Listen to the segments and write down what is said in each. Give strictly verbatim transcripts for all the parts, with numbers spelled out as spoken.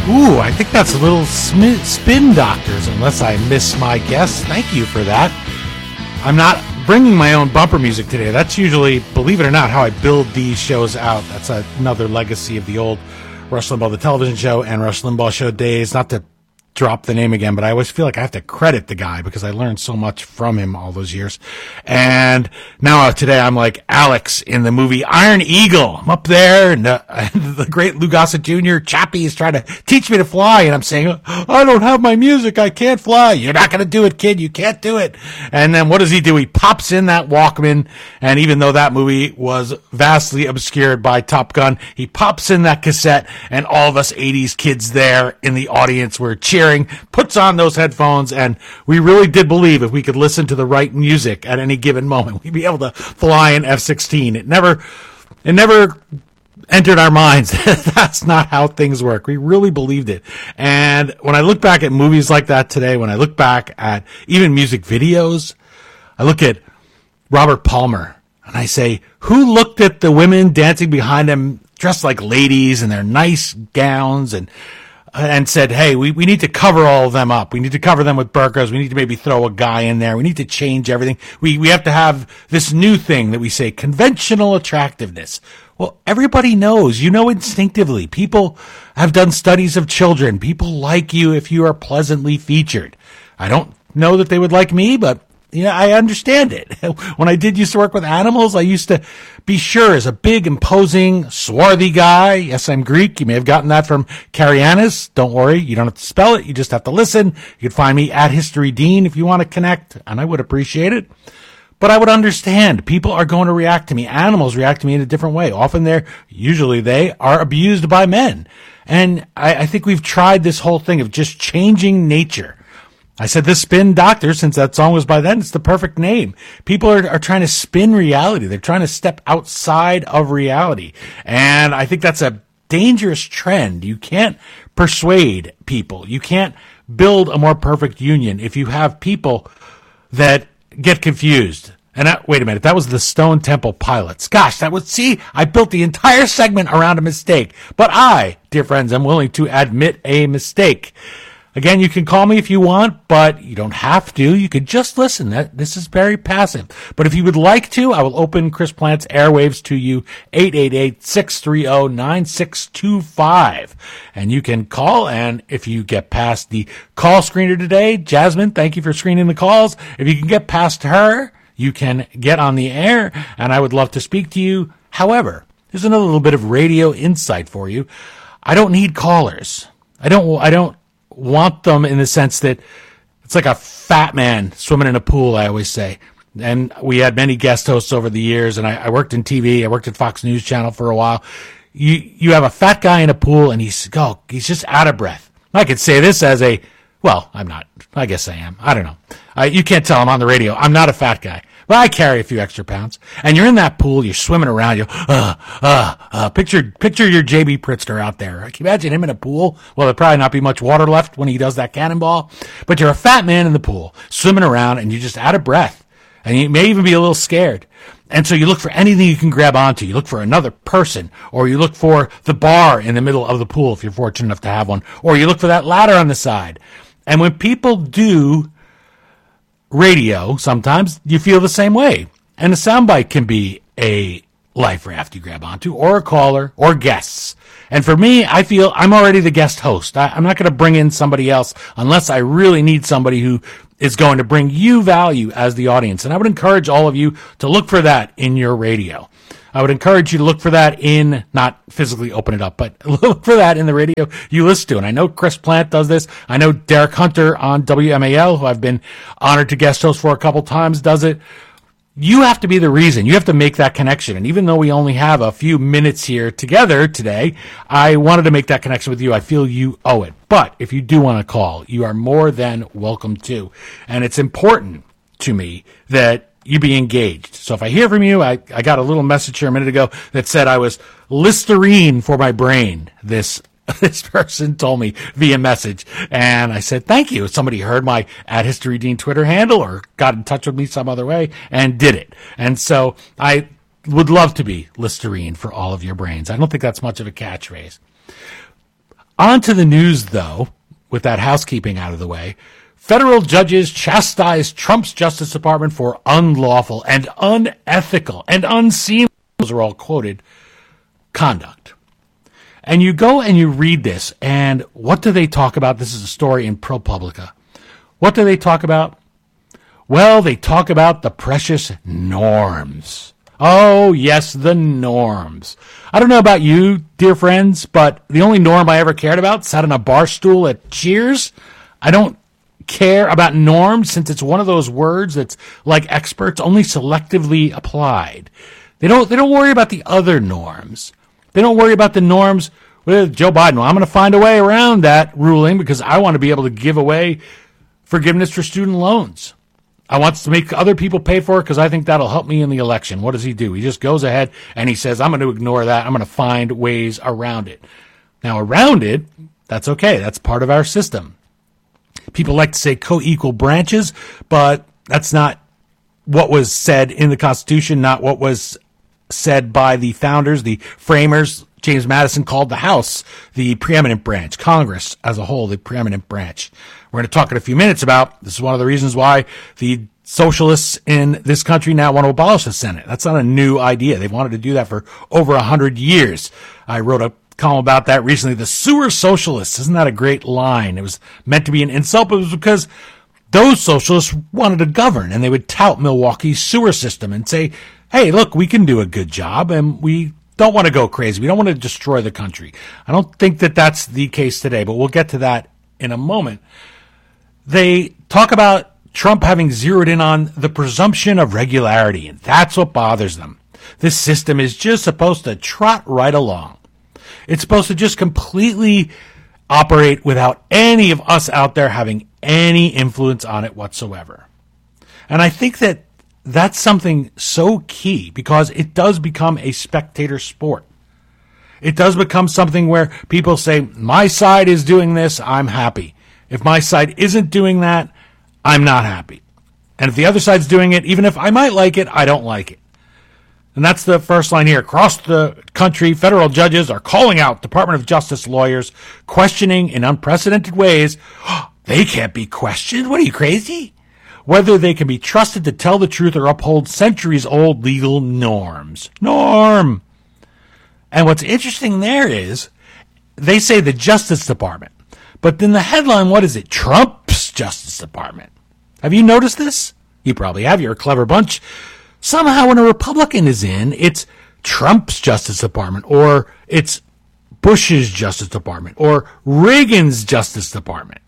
Ooh, I think that's a little sm- Spin Doctors, unless I miss my guess. Thank you for that. I'm not bringing my own bumper music today. That's usually, believe it or not, how I build these shows out. That's another legacy of the old Rush Limbaugh, the television show, and Rush Limbaugh show days. Not to drop the name again, but I always feel like I have to credit the guy because I learned so much from him all those years. And now today I'm like Alex in the movie Iron Eagle. I'm up there, and, uh, and the great Lou Gossett Junior Chappie is trying to teach me to fly, and I'm saying, I don't have my music, I can't fly. You're not going to do it, kid, you can't do it. And then what does he do? He pops in that Walkman, and even though that movie was vastly obscured by Top Gun, he pops in that cassette, and all of us eighties kids there in the audience were cheering, puts on those headphones, and we really did believe if we could listen to the right music at any given moment, we'd be able to fly an F sixteen. It never, it never entered our minds. That's not how things work. We really believed it. And when I look back at movies like that today, when I look back at even music videos, I look at Robert Palmer and I say, who looked at the women dancing behind him dressed like ladies in their nice gowns and and said, hey, we, we need to cover all of them up. We need to cover them with burqas. We need to maybe throw a guy in there. We need to change everything. We we have to have this new thing that we say, conventional attractiveness. Well, everybody knows, you know instinctively. People have done studies of children. People like you if you are pleasantly featured. I don't know that they would like me, but you know, I understand it. When I did used to work with animals, I used to be sure as a big, imposing, swarthy guy. Yes, I'm Greek. You may have gotten that from Carianus. Don't worry. You don't have to spell it. You just have to listen. You can find me at History Dean if you want to connect, and I would appreciate it. But I would understand. People are going to react to me. Animals react to me in a different way. Often they're, usually they are abused by men. And I, I think we've tried this whole thing of just changing nature. I said the Spin Doctor, since that song was by then, it's the perfect name. People are, are trying to spin reality. They're trying to step outside of reality. And I think that's a dangerous trend. You can't persuade people. You can't build a more perfect union if you have people that get confused. And I, wait a minute, that was the Stone Temple Pilots. Gosh, that was, see, I built the entire segment around a mistake. But I, dear friends, am willing to admit a mistake. Again, you can call me if you want, but you don't have to. You could just listen. That This is very passive. But if you would like to, I will open Chris Plant's airwaves to you, eight eight eight, six three zero, nine six two five. And you can call, and if you get past the call screener today, Jasmine, thank you for screening the calls. If you can get past her, you can get on the air, and I would love to speak to you. However, there's another little bit of radio insight for you. I don't need callers. I don't, I don't, want them in the sense that it's like a fat man swimming in a pool, I always say. And we had many guest hosts over the years, and I, I worked in T V. I worked at Fox News Channel for a while. You you have a fat guy in a pool, and he's oh, he's just out of breath. I could say this as a, well, I'm not. I guess I am. I don't know. Uh, you can't tell I'm on the radio. I'm not a fat guy. But I carry a few extra pounds. And you're in that pool, you're swimming around, you uh, uh, uh, picture, picture your J B Pritzker out there. Can you imagine him in a pool? Well, there'll probably not be much water left when he does that cannonball. But you're a fat man in the pool, swimming around, and you're just out of breath. And you may even be a little scared. And so you look for anything you can grab onto. You look for another person, or you look for the bar in the middle of the pool if you're fortunate enough to have one, or you look for that ladder on the side. And when people do radio, sometimes you feel the same way. And a soundbite can be a life raft you grab onto, or a caller, or guests. And for me, I feel I'm already the guest host. I, I'm not going to bring in somebody else unless I really need somebody who is going to bring you value as the audience. And I would encourage all of you to look for that in your radio. I would encourage you to look for that in, not physically open it up, but look for that in the radio you listen to. And I know Chris Plant does this. I know Derek Hunter on W M A L, who I've been honored to guest host for a couple times, does it. You have to be the reason. You have to make that connection. And even though we only have a few minutes here together today, I wanted to make that connection with you. I feel you owe it. But if you do want to call, you are more than welcome to. And it's important to me that you be engaged. So if I hear from you, I, I got a little message here a minute ago that said I was Listerine for my brain. This this person told me via message. And I said, thank you. Somebody heard my at History Dean Twitter handle or got in touch with me some other way and did it. And so I would love to be Listerine for all of your brains. I don't think that's much of a catchphrase. On to the news, though, with that housekeeping out of the way. Federal judges chastise Trump's Justice Department for unlawful and unethical and unseemly, those are all quoted, conduct. And you go and you read this, and what do they talk about? This is a story in ProPublica. What do they talk about? Well, they talk about the precious norms. Oh, yes, the norms. I don't know about you, dear friends, but the only norm I ever cared about sat on a bar stool at Cheers. I don't care about norms since it's one of those words that's like experts, only selectively applied. They don't they don't worry about the other norms. They don't worry about the norms with Joe Biden. Well, I'm going to find a way around that ruling because I want to be able to give away forgiveness for student loans. I want to make other people pay for it because I think that'll help me in the election. What does he do? He just goes ahead and he says, I'm going to ignore that. I'm going to find ways around it. Now, around it, that's okay. That's part of our system. People like to say co-equal branches, but that's not what was said in the Constitution, not what was said by the founders, the framers. James Madison called the House the preeminent branch, Congress as a whole, the preeminent branch. We're going to talk in a few minutes about, this is one of the reasons why the socialists in this country now want to abolish the Senate. That's not a new idea. They've wanted to do that for over a hundred years. I wrote a column about that recently. The sewer socialists. Isn't that a great line? It was meant to be an insult, but it was because those socialists wanted to govern, and they would tout Milwaukee's sewer system and say, hey, look, we can do a good job, and we don't want to go crazy. We don't want to destroy the country. I don't think that that's the case today, but we'll get to that in a moment. They talk about Trump having zeroed in on the presumption of regularity, and that's what bothers them. This system is just supposed to trot right along. It's supposed to just completely operate without any of us out there having any influence on it whatsoever. And I think that that's something so key because it does become a spectator sport. It does become something where people say, my side is doing this, I'm happy. If my side isn't doing that, I'm not happy. And if the other side's doing it, even if I might like it, I don't like it. And that's the first line here. Across the country, federal judges are calling out Department of Justice lawyers, questioning in unprecedented ways. Oh, they can't be questioned. What are you, crazy? Whether they can be trusted to tell the truth or uphold centuries-old legal norms. Norm. And what's interesting there is they say the Justice Department. But then the headline, what is it? Trump's Justice Department. Have you noticed this? You probably have. You're a clever bunch. Somehow when a Republican is in, it's Trump's Justice Department, or it's Bush's Justice Department, or Reagan's Justice Department.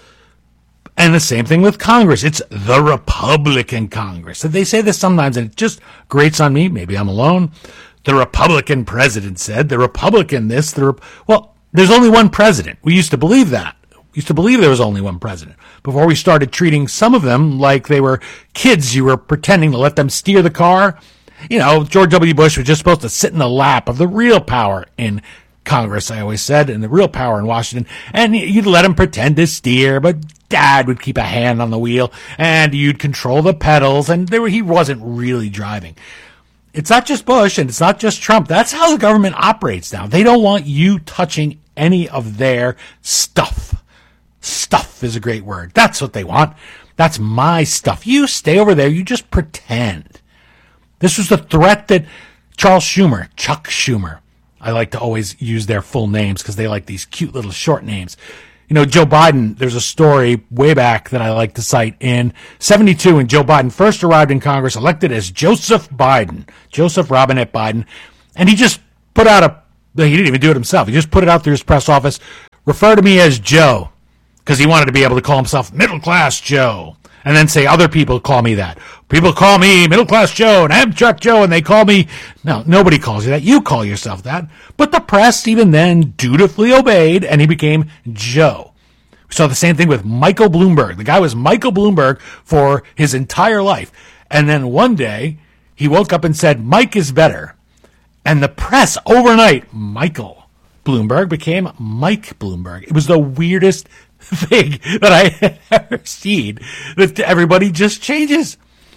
And the same thing with Congress. It's the Republican Congress. And they say this sometimes, and it just grates on me. Maybe I'm alone. The Republican president said, the Republican this, the Rep- well, there's only one president. We used to believe that. We used to believe there was only one president before we started treating some of them like they were kids. You were pretending to let them steer the car. You know, George W. Bush was just supposed to sit in the lap of the real power in Congress, I always said, and the real power in Washington. And you'd let him pretend to steer, but Dad would keep a hand on the wheel, and you'd control the pedals, and there were, he wasn't really driving. It's not just Bush, and it's not just Trump. That's how the government operates now. They don't want you touching any of their stuff. Stuff is a great word. That's what they want. That's my stuff. You stay over there. You just pretend. This was the threat that Charles Schumer, Chuck Schumer, I like to always use their full names because they like these cute little short names. You know, Joe Biden, there's a story way back that I like to cite. In seventy-two, when Joe Biden first arrived in Congress, elected as Joseph Biden, Joseph Robinette Biden, and he just put out a, he didn't even do it himself. He just put it out through his press office, refer to me as Joe, because he wanted to be able to call himself middle-class Joe, and then say other people call me that. People call me middle-class Joe and Amtrak Joe, and they call me, no, nobody calls you that. You call yourself that. But the press even then dutifully obeyed, and he became Joe. We saw the same thing with Michael Bloomberg. The guy was Michael Bloomberg for his entire life. And then one day, he woke up and said, Mike is better. And the press overnight, Michael Bloomberg became Mike Bloomberg. It was the weirdest thing that I had ever seen. That everybody just changes.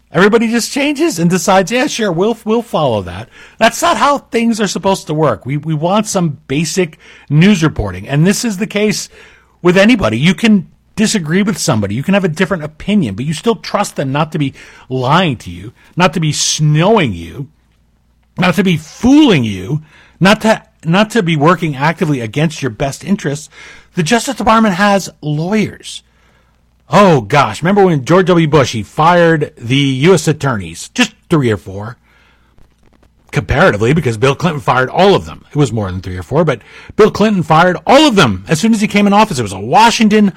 Everybody just changes and decides, yeah, sure, we'll we'll follow that. That's not how things are supposed to work. We we want some basic news reporting. And this is the case with anybody. You can disagree with somebody. You can have a different opinion, but you still trust them not to be lying to you, not to be snowing you, not to be fooling you, not to not to be working actively against your best interests. The Justice Department has lawyers. Oh, gosh. Remember when George W. Bush, he fired the U S attorneys, just three or four, comparatively, because Bill Clinton fired all of them. It was more than three or four, but Bill Clinton fired all of them as soon as he came in office. It was a Washington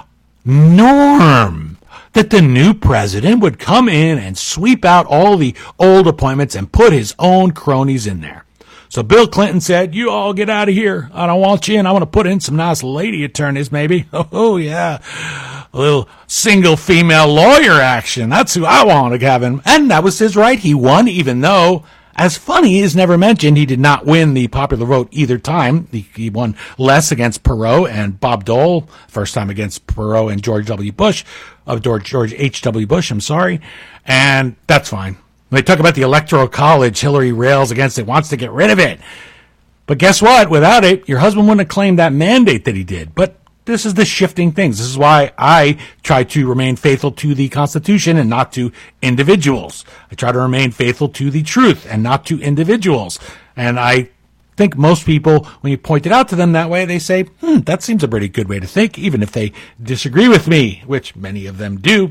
norm that the new president would come in and sweep out all the old appointments and put his own cronies in there. So Bill Clinton said, you all get out of here. I don't want you in. I want to put in some nice lady attorneys, maybe. Oh, yeah. A little single female lawyer action. That's who I want to have in. And that was his right. He won, even though, as funny is never mentioned, he did not win the popular vote either time. He, he won less against Perot and Bob Dole, first time against Perot and George W. Bush, of George, George H W. Bush, I'm sorry. And that's fine. When they talk about the Electoral College, Hillary rails against it, wants to get rid of it. But guess what? Without it, your husband wouldn't have claimed that mandate that he did. But this is the shifting things. This is why I try to remain faithful to the Constitution and not to individuals. I try to remain faithful to the truth and not to individuals. And I think most people, when you point it out to them that way, they say, hmm, that seems a pretty good way to think, even if they disagree with me, which many of them do.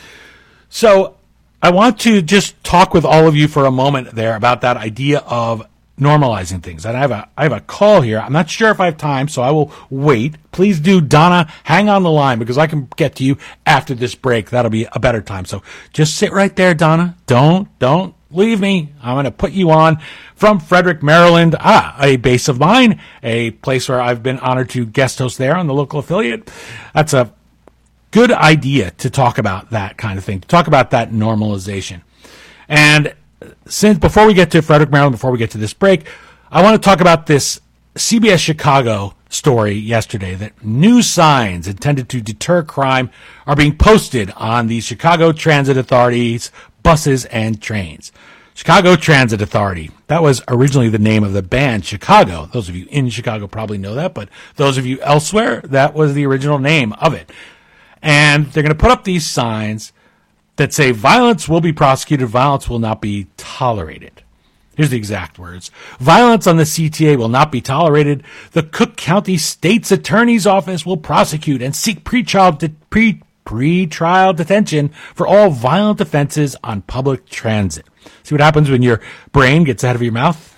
So I want to just talk with all of you for a moment there about that idea of normalizing things. And I have a I have a call here. I'm not sure if I have time, so I will wait. Please do, Donna, hang on the line because I can get to you after this break. That'll be a better time. So just sit right there, Donna. Don't don't leave me. I'm going to put you on from Frederick, Maryland. Ah, a base of mine, a place where I've been honored to guest host there on the local affiliate. That's a good idea to talk about that kind of thing, to talk about that normalization. And since before we get to Frederick, Maryland, before we get to this break, I want to talk about this C B S Chicago story yesterday that new signs intended to deter crime are being posted on the Chicago Transit Authority's buses and trains. Chicago Transit Authority. That was originally the name of the band Chicago. Those of you in Chicago probably know that, but those of you elsewhere, that was the original name of it. And they're going to put up these signs that say violence will be prosecuted, violence will not be tolerated. Here's the exact words. Violence on the C T A will not be tolerated. The Cook County State's Attorney's Office will prosecute and seek pretrial, de- pre- pre-trial detention for all violent offenses on public transit. See what happens when your brain gets out of your mouth?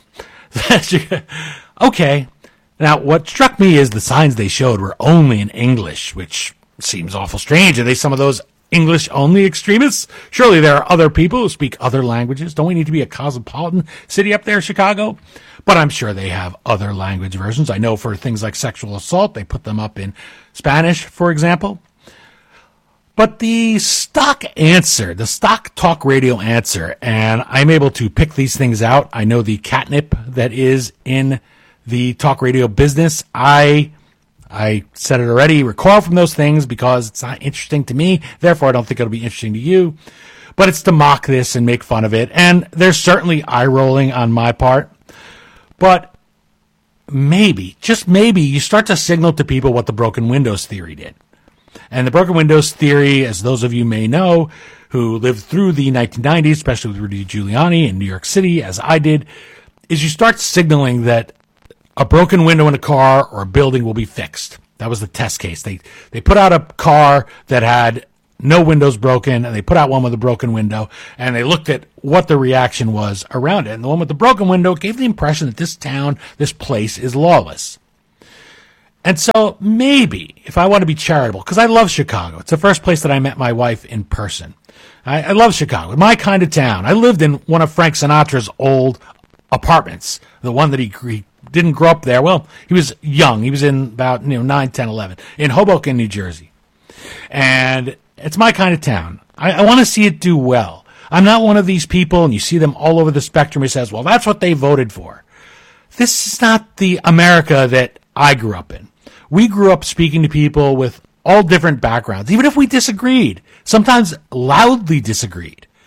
Okay. Now, what struck me is the signs they showed were only in English, which seems awful strange. Are they some of those English-only extremists? Surely there are other people who speak other languages. Don't we need to be a cosmopolitan city up there, Chicago? But I'm sure they have other language versions. I know for things like sexual assault, they put them up in Spanish, for example. But the stock answer, the stock talk radio answer, and I'm able to pick these things out. I know the catnip that is in the talk radio business. I... I said it already, recoil from those things because it's not interesting to me. Therefore, I don't think it'll be interesting to you. But it's to mock this and make fun of it. And there's certainly eye-rolling on my part. But maybe, just maybe, you start to signal to people what the broken windows theory did. And the broken windows theory, as those of you may know, who lived through the nineteen nineties, especially with Rudy Giuliani in New York City, as I did, is you start signaling that a broken window in a car or a building will be fixed. That was the test case. They they put out a car that had no windows broken, and they put out one with a broken window, and they looked at what the reaction was around it. And the one with the broken window gave the impression that this town, this place, is lawless. And so maybe, if I want to be charitable, because I love Chicago. It's the first place that I met my wife in person. I, I love Chicago. My kind of town. I lived in one of Frank Sinatra's old apartments, the one that he he didn't grow up there. Well, he was young. He was in about, you know, nine, ten, eleven in Hoboken, New Jersey. And it's my kind of town. I, I want to see it do well. I'm not one of these people, and you see them all over the spectrum, who says, well, that's what they voted for. This is not the America that I grew up in. We grew up speaking to people with all different backgrounds, even if we disagreed, sometimes loudly disagreed.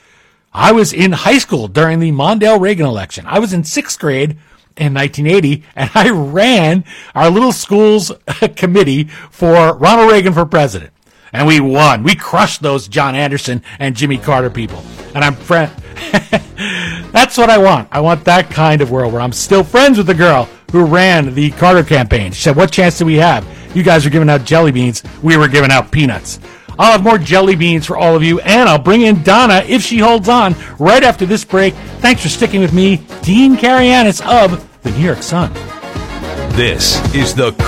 I was in high school during the Mondale Reagan election. I was in sixth grade in nineteen eighty, and I ran our little school's committee for Ronald Reagan for president. And we won. We crushed those John Anderson and Jimmy Carter people. And I'm friend. That's what I want. I want that kind of world where I'm still friends with the girl who ran the Carter campaign. She said, what chance do we have? You guys are giving out jelly beans. We were giving out peanuts. I'll have more jelly beans for all of you, and I'll bring in Donna, if she holds on, right after this break. Thanks for sticking with me, Dean Karayanis of the New York Sun. This is the